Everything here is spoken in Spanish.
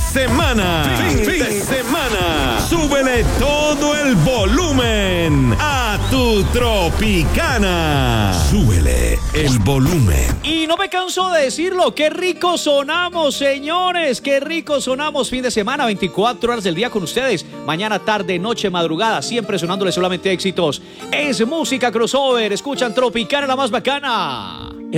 semana. Fin de semana. Súbele todo el volumen a tu Tropicana. Súbele el volumen. Y no me canso de decirlo, qué rico sonamos, señores, qué rico sonamos. Fin de semana, 24 horas del día con ustedes. Mañana, tarde, noche, madrugada, siempre sonándole solamente éxitos. Es música crossover, escuchan Tropicana, la más bacana.